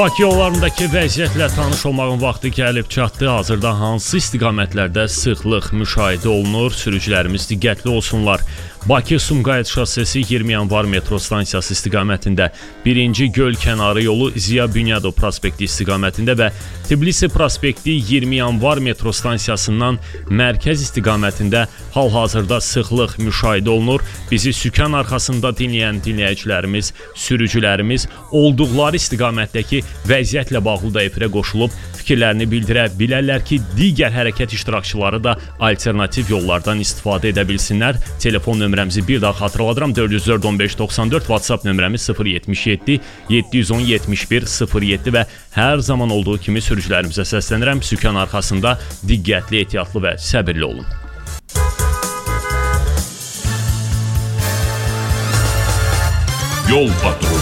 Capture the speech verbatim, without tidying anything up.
Bakı yollarındakı vəziyyətlə tanış olmağın vaxtı gəlib çatdı. Hazırda hansı istiqamətlərdə sıxlıq müşahidə olunur? Sürücülərimiz diqqətli olsunlar. Bakı-Sumqayıt şossesi iyirmi yanvar metro stansiyası istiqamətində, birinci Göl kənarı yolu Ziya Bünyadov prospekti istiqamətində və Tbilisi prospekti iyirmi yanvar metro stansiyasından mərkəz istiqamətində hal-hazırda sıxlıq müşahidə olunur. Bizi sükan arxasında dinləyən dinləyicilərimiz, sürücülərimiz olduqları istiqamətdəki vəziyyətlə bağlı da efirə qoşulub fikirlərini bildirə bilərlər ki, digər hərəkət iştirakçıları da alternativ yollardan istifadə edə bilsinlər. Telefon nömrəmizi bir daha xatırladıram, dörd yüz dörd on beş doxsan dörd, WhatsApp nömrəmiz sıfır yetmiş yeddi yeddi yüz on yetmiş bir sıfır yeddi və hər zaman olduğu kimi sürücülərimizə səslənirəm, sükan arxasında diqqətli, ehtiyatlı və səbirli olun. Yol patrolu.